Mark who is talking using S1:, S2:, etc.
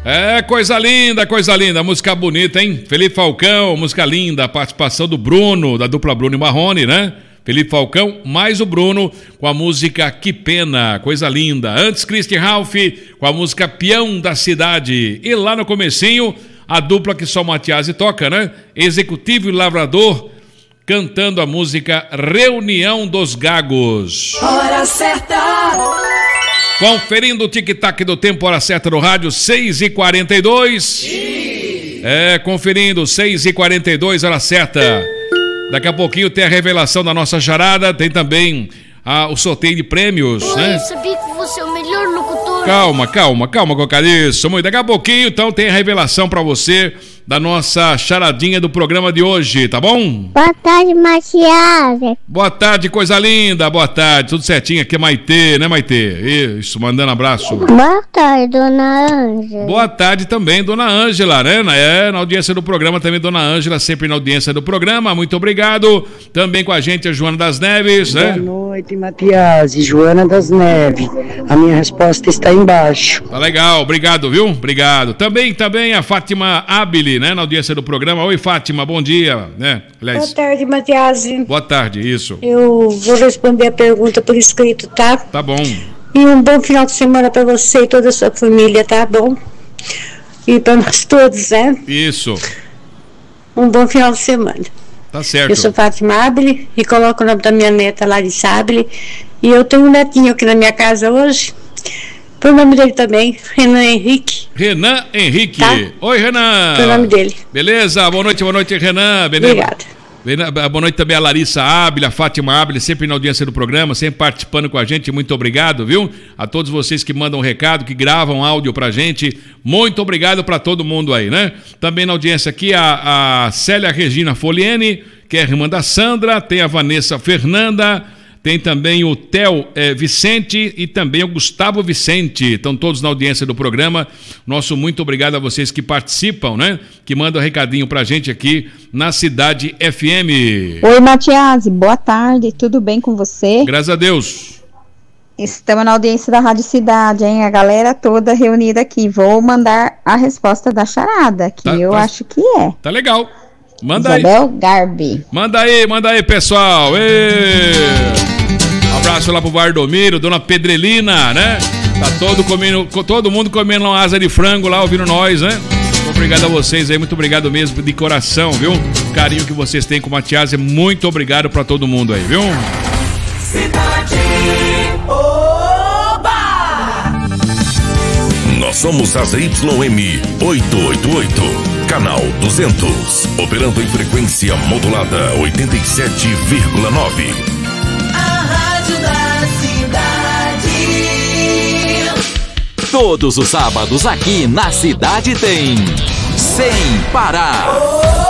S1: É, coisa linda, música bonita, hein? Felipe Falcão, música linda, a participação do Bruno, da dupla Bruno e Marrone, né? Felipe Falcão, mais o Bruno, com a música Que Pena, coisa linda. Antes, Christian Ralph, com a música Peão da Cidade. E lá no comecinho, a dupla que só o Matiasi toca, né? Executivo e Lavrador, cantando a música Reunião dos Gagos.
S2: Hora certa!
S1: Conferindo o tic-tac do tempo, hora certa no rádio, 6h42. Conferindo, 6h42, hora certa. Daqui a pouquinho tem a revelação da nossa charada, tem também o sorteio de prêmios, né?
S3: Eu sabia que você é o melhor locutor.
S1: Calma, Cocaliço. Daqui a pouquinho, então, tem a revelação pra você da nossa charadinha do programa de hoje, tá bom?
S4: Boa tarde, Matiasi.
S1: Boa tarde, coisa linda, boa tarde. Tudo certinho aqui é Maitê, né, Maitê? Isso, mandando abraço.
S4: Boa tarde, dona Ângela.
S1: Boa tarde também, dona Ângela, né? Na audiência do programa também, dona Ângela, sempre na audiência do programa. Muito obrigado. Também com a gente a Joana das Neves, né?
S5: Boa noite, Matiasi, Joana das Neves. A minha resposta está embaixo.
S1: Tá legal, obrigado, viu? Obrigado. Também a Fátima Abili, né? Na audiência do programa. Oi, Fátima, bom dia, né? Aliás,
S6: boa tarde, Matiasi.
S1: Boa tarde, isso.
S6: Eu vou responder a pergunta por escrito, tá?
S1: Tá bom.
S6: E um bom final de semana para você e toda a sua família, tá bom? E para nós todos, né?
S1: Isso.
S6: Um bom final de semana.
S1: Tá certo.
S6: Eu sou Fátima Abili e coloco o nome da minha neta Larissa Abili. E eu tenho um netinho aqui na minha casa hoje. Põe o nome dele também, Renan Henrique.
S1: Renan Henrique. Tá? Oi, Renan.
S6: Põe o nome dele.
S1: Beleza, boa noite, Renan. Beleza?
S6: Obrigada.
S1: Boa noite também a Larissa Abili, a Fátima Abili, sempre na audiência do programa, sempre participando com a gente, muito obrigado, viu? A todos vocês que mandam recado, que gravam áudio pra gente, muito obrigado pra todo mundo aí, né? Também na audiência aqui a Célia Regina Foliene, que é a irmã da Sandra, tem a Vanessa Fernanda, tem também o Theo Vicente e também o Gustavo Vicente. Estão todos na audiência do programa. Nosso muito obrigado a vocês que participam, né? Que mandam recadinho pra gente aqui na Cidade FM.
S7: Oi, Matiasi, boa tarde. Tudo bem com você?
S1: Graças a Deus.
S7: Estamos na audiência da Rádio Cidade, hein? A galera toda reunida aqui. Vou mandar a resposta da charada, que eu acho que é.
S1: Tá legal. Manda
S7: Isabel
S1: aí.
S7: Garbi.
S1: Manda aí, pessoal. Abraço lá pro Vardomiro, dona Pedrelina, né? Tá todo mundo comendo uma asa de frango lá, ouvindo nós, né? Obrigado a vocês aí, muito obrigado mesmo de coração, viu? O carinho que vocês têm com o Matiasi, muito obrigado pra todo mundo aí, viu?
S2: Cidade Oba!
S8: Nós somos a ZYM 888. Canal 200, operando em frequência modulada 87,9.
S2: A rádio da cidade.
S9: Todos os sábados aqui na Cidade tem Sem Parar.